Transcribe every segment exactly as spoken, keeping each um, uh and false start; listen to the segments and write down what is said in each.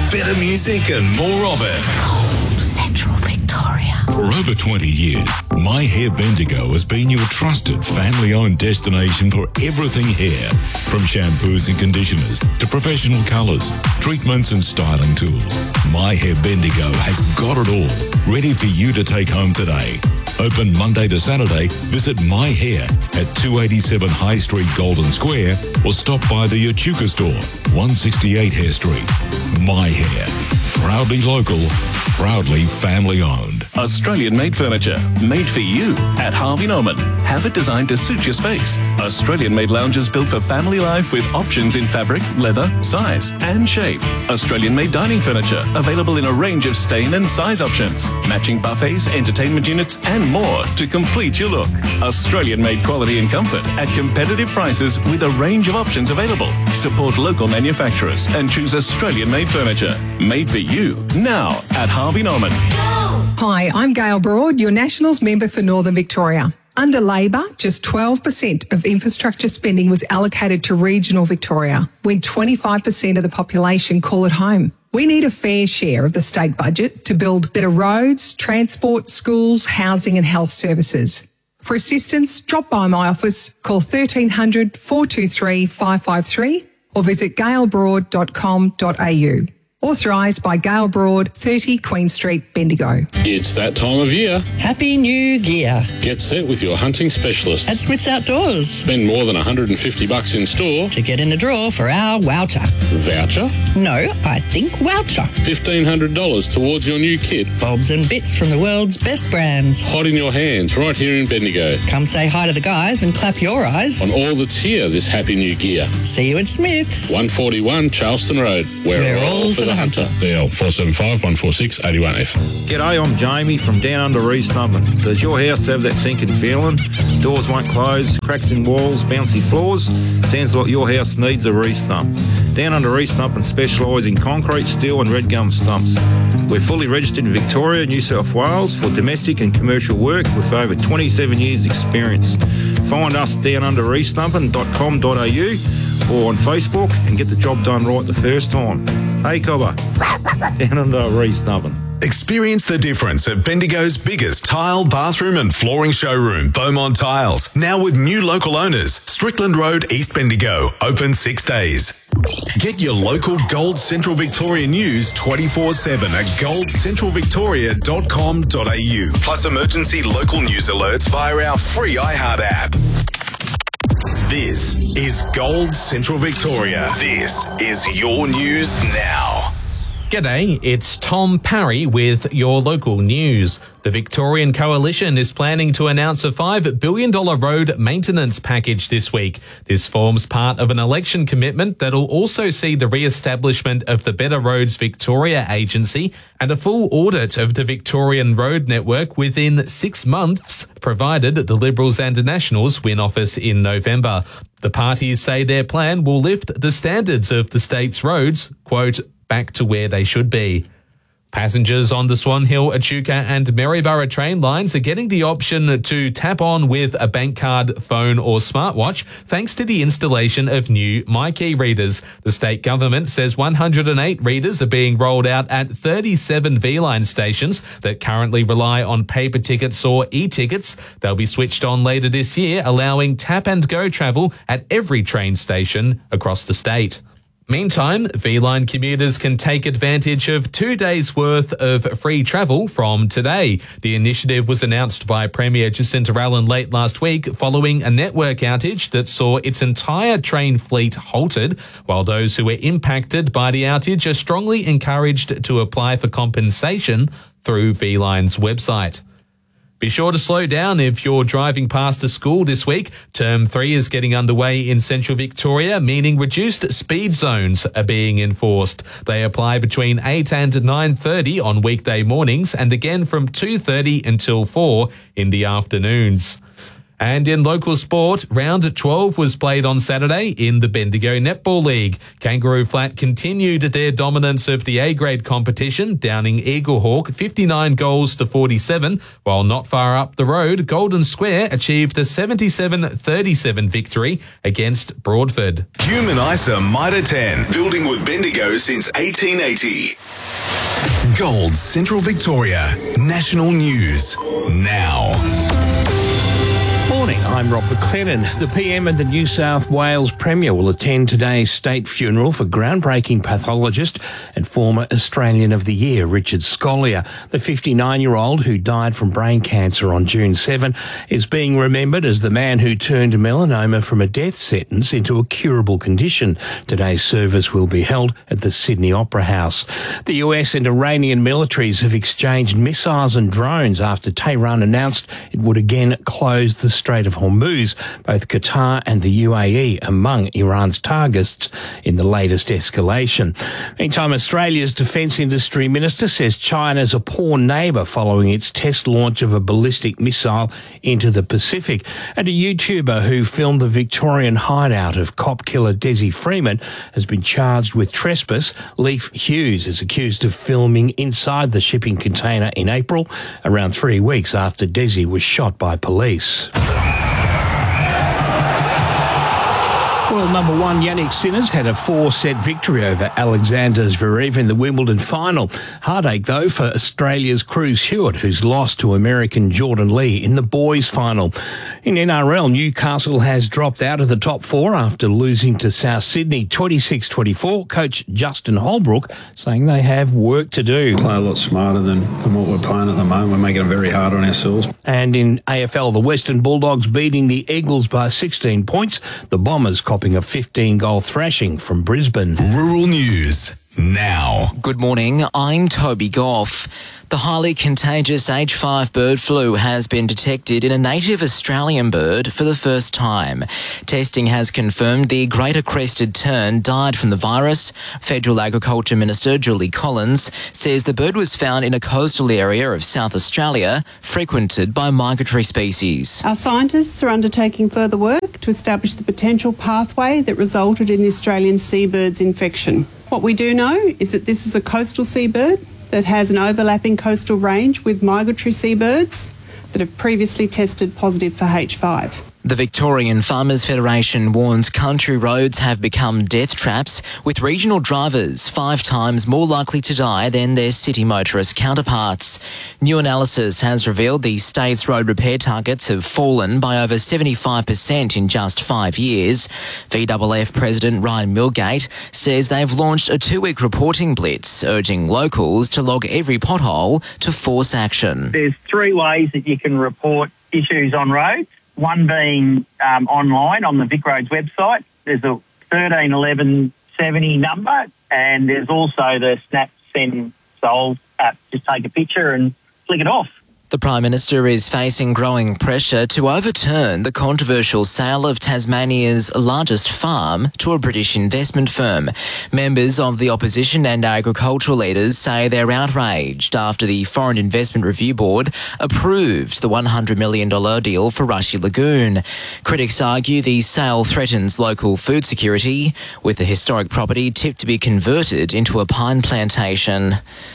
better music and more of it. Cold Central Victoria. For over twenty years, My Hair Bendigo has been your trusted family-owned destination for everything hair. From shampoos and conditioners to professional colours, treatments and styling tools, My Hair Bendigo has got it all, ready for you to take home today. Open Monday to Saturday, visit My Hair at two eighty-seven High Street, Golden Square, or stop by the Echuca store, one sixty-eight Hare Street. My Hair, proudly local, proudly family-owned. Australian-made furniture, made for you at Harvey Norman. Have it designed to suit your space. Australian-made lounges built for family life with options in fabric, leather, size and shape. Australian-made dining furniture, available in a range of stain and size options. Matching buffets, entertainment units and more to complete your look. Australian-made quality and comfort at competitive prices with a range of options available. Support local manufacturers and choose Australian-made furniture. Made for you now at Harvey Norman. Hi, I'm Gail Broad, your Nationals member for Northern Victoria. Under Labor, just twelve percent of infrastructure spending was allocated to regional Victoria, when twenty-five percent of the population call it home. We need a fair share of the state budget to build better roads, transport, schools, housing and health services. For assistance, drop by my office, call thirteen hundred, four two three, five five three or visit gail broad dot com dot a u. Authorised by Gail Broad, thirty Queen Street, Bendigo. It's that time of year. Happy New Gear. Get set with your hunting specialist. At Switz Outdoors. Spend more than one hundred fifty bucks in store to get in the draw for our voucher. Voucher? No, I think voucher. fifteen hundred dollars towards your new kit. Bobs and bits from the world's best brands. Hot in your hands right here in Bendigo. Come say hi to the guys and clap your eyes on all that's here this Happy New Gear. See you at Smith's. one forty-one Charleston Road. We're, We're all, all for the Hunter. D L four seven five, one four six, eight one F. G'day, I'm Jamie from Down Under East Nubbin. Does your house have that sinking feeling? Doors won't close, cracks in walls, bouncy floors? Sounds like your house needs a re-stump. Down Under East Nubbin specialise in concrete, steel and red gum stumps. We're fully registered in Victoria, New South Wales for domestic and commercial work with over twenty-seven years experience. Find us down under east nubbin dot com dot a u or on Facebook and get the job done right the first time. Hey, Cobber, down under East Nubbin. Experience the difference at Bendigo's biggest tile, bathroom and flooring showroom, Beaumont Tiles. Now with new local owners, Strickland Road, East Bendigo, open six days. Get your local Gold Central Victoria news twenty-four seven at gold central victoria dot com dot a u. Plus emergency local news alerts via our free iHeart app. This is Gold Central Victoria. This is your news now. G'day, it's Tom Parry with your local news. The Victorian Coalition is planning to announce a five billion dollars road maintenance package this week. This forms part of an election commitment that'll also see the re-establishment of the Better Roads Victoria Agency and a full audit of the Victorian road network within six months, provided the Liberals and Nationals win office in November. The parties say their plan will lift the standards of the state's roads, quote, back to where they should be. Passengers on the Swan Hill, Echuca and Maryborough train lines are getting the option to tap on with a bank card, phone or smartwatch thanks to the installation of new MyKey readers. The state government says one hundred eight readers are being rolled out at thirty-seven V-Line stations that currently rely on paper tickets or e-tickets. They'll be switched on later this year, allowing tap and go travel at every train station across the state. Meantime, V-Line commuters can take advantage of two days' worth of free travel from today. The initiative was announced by Premier Jacinta Allen late last week following a network outage that saw its entire train fleet halted, while those who were impacted by the outage are strongly encouraged to apply for compensation through V-Line's website. Be sure to slow down if you're driving past a school this week. Term three is getting underway in Central Victoria, meaning reduced speed zones are being enforced. They apply between eight and nine thirty on weekday mornings and again from two thirty until four in the afternoons. And in local sport, round twelve was played on Saturday in the Bendigo Netball League. Kangaroo Flat continued their dominance of the A-grade competition, downing Eaglehawk fifty-nine goals to forty-seven, while not far up the road, Golden Square achieved a seventy-seven thirty-seven victory against Broadford. Human ISA Mitre ten, building with Bendigo since eighteen eighty. Gold Central Victoria, National News, now. Morning, I'm Rob McLennan. The P M and the New South Wales Premier will attend today's state funeral for groundbreaking pathologist and former Australian of the Year, Richard Scolyer. The fifty-nine-year-old who died from brain cancer on June seventh is being remembered as the man who turned melanoma from a death sentence into a curable condition. Today's service will be held at the Sydney Opera House. The U S and Iranian militaries have exchanged missiles and drones after Tehran announced it would again close the Strait of Hormuz. Both Qatar and the U A E among Iran's targets in the latest escalation. Meantime, Australia's defence industry minister says China's a poor neighbour following its test launch of a ballistic missile into the Pacific. And a YouTuber who filmed the Victorian hideout of cop killer Desi Freeman has been charged with trespass. Leif Hughes is accused of filming inside the shipping container in April, around three weeks after Desi was shot by police. World number one Yannick Sinners had a four-set victory over Alexander Zverev in the Wimbledon final. Heartache, though, for Australia's Cruz Hewitt, who's lost to American Jordan Lee in the boys' final. In N R L, Newcastle has dropped out of the top four after losing to South Sydney twenty-six twenty-four. Coach Justin Holbrook saying they have work to do. Play a lot smarter than, than what we're playing at the moment. We're making it very hard on ourselves. And in A F L, the Western Bulldogs beating the Eagles by sixteen points. The Bombers copping a fifteen-goal thrashing from Brisbane. Rural News, now. Good morning, I'm Toby Goff. The highly contagious H five bird flu has been detected in a native Australian bird for the first time. Testing has confirmed the greater crested tern died from the virus. Federal Agriculture Minister Julie Collins says the bird was found in a coastal area of South Australia, frequented by migratory species. Our scientists are undertaking further work to establish the potential pathway that resulted in the Australian seabird's infection. What we do know is that this is a coastal seabird that has an overlapping coastal range with migratory seabirds that have previously tested positive for H five. The Victorian Farmers Federation warns country roads have become death traps, with regional drivers five times more likely to die than their city motorist counterparts. New analysis has revealed the state's road repair targets have fallen by over seventy-five percent in just five years. V F F President Ryan Milgate says they've launched a two-week reporting blitz, urging locals to log every pothole to force action. There's three ways that you can report issues on roads. One being um, online on the Vic Roads website. There's a thirteen eleven seventy number, and there's also the Snap Send Solve app. Just take a picture and flick it off. The Prime Minister is facing growing pressure to overturn the controversial sale of Tasmania's largest farm to a British investment firm. Members of the opposition and agricultural leaders say they're outraged after the Foreign Investment Review Board approved the one hundred million dollars deal for Rushy Lagoon. Critics argue the sale threatens local food security, with the historic property tipped to be converted into a pine plantation.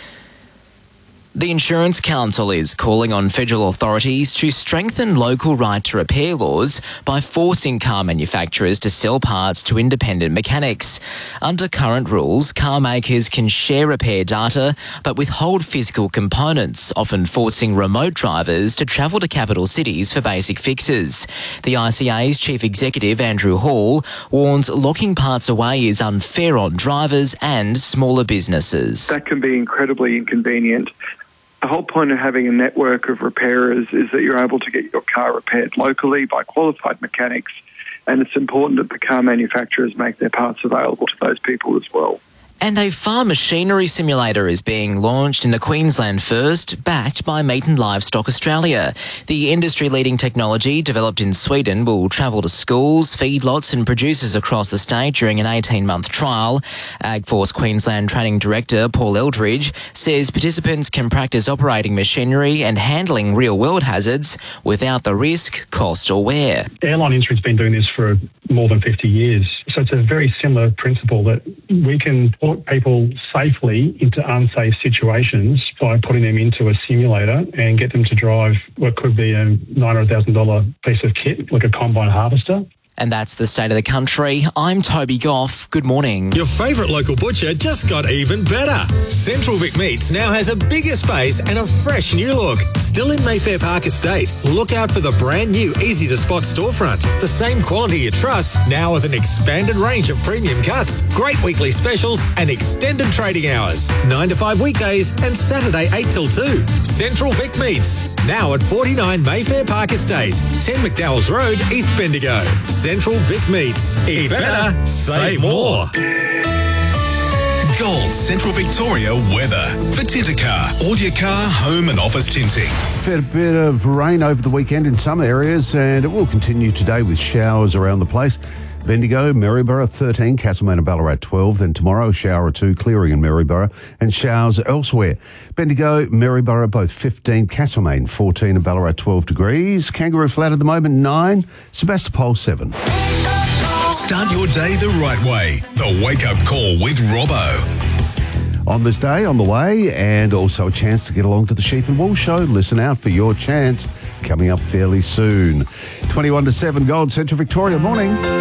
The Insurance Council is calling on federal authorities to strengthen local right to repair laws by forcing car manufacturers to sell parts to independent mechanics. Under current rules, car makers can share repair data but withhold physical components, often forcing remote drivers to travel to capital cities for basic fixes. The I C A's Chief Executive, Andrew Hall, warns locking parts away is unfair on drivers and smaller businesses. That can be incredibly inconvenient. The whole point of having a network of repairers is that you're able to get your car repaired locally by qualified mechanics, and it's important that the car manufacturers make their parts available to those people as well. And a farm machinery simulator is being launched in a Queensland first, backed by Meat and Livestock Australia. The industry-leading technology developed in Sweden will travel to schools, feedlots and producers across the state during an eighteen-month trial. AgForce Queensland Training Director Paul Eldridge says participants can practice operating machinery and handling real-world hazards without the risk, cost or wear. Airline industry's been doing this for more than fifty years. So it's a very similar principle that we can put people safely into unsafe situations by putting them into a simulator and get them to drive what could be a nine hundred thousand dollars piece of kit, like a combine harvester. And that's the state of the country. I'm Toby Goff. Good morning. Your favourite local butcher just got even better. Central Vic Meats now has a bigger space and a fresh new look. Still in Mayfair Park Estate. Look out for the brand new easy-to-spot storefront. The same quality you trust, now with an expanded range of premium cuts, great weekly specials and extended trading hours. nine to five weekdays and Saturday eight till two. Central Vic Meats, now at forty-nine Mayfair Park Estate, ten McDowell's Road, East Bendigo. Central Vic Meats. Eat better, save more. Gold Central Victoria weather for Tintercar. All your car, home and office tinting. Fair bit of rain over the weekend in some areas, and it will continue today with showers around the place. Bendigo, Maryborough thirteen, Castlemaine and Ballarat twelve. Then tomorrow, a shower or two clearing in Maryborough and showers elsewhere. Bendigo, Maryborough both fifteen, Castlemaine fourteen and Ballarat twelve degrees. Kangaroo Flat at the moment nine, Sebastopol seven. Start your day the right way. The Wake Up Call with Robbo. On this day, on the way, and also a chance to get along to the Sheep and Wool Show. Listen out for your chance coming up fairly soon. twenty-one to seven, Gold Central Victoria. Morning.